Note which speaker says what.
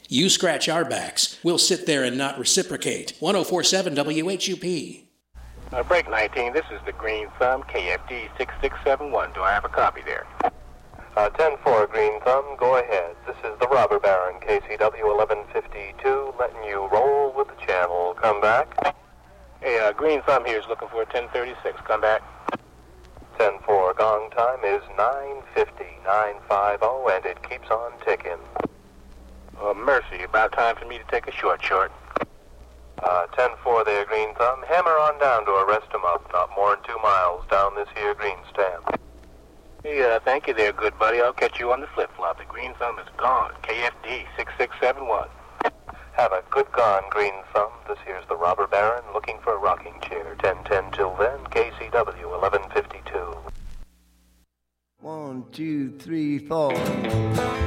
Speaker 1: You scratch our backs, we'll sit there and not reciprocate. 104.7 WHUP.
Speaker 2: Break 19, this is the Green Thumb, KFD 6671. Do I have a copy there?
Speaker 3: 10-4, Green Thumb, go ahead. This is the Robber Baron, KCW 1152, letting you roll with the channel. Come back.
Speaker 2: Hey, Green Thumb here is looking for a 1036. Come back.
Speaker 3: 10-4, gong time is 9:50, 950, and it keeps on ticking.
Speaker 2: Mercy, about time for me to take a short.
Speaker 3: 10-4 there, Green Thumb. Hammer on down to arrest him up. Not more than 2 miles down this here green stamp.
Speaker 2: Hey, thank you there, good buddy. I'll catch you on the flip-flop. The Green Thumb is gone. KFD 6671.
Speaker 3: Have a good gone, Green Thumb. This here's the Robber Baron looking for a rocking chair. 10-10 till then, KCW 1152.
Speaker 4: 1, 2, 3, 4.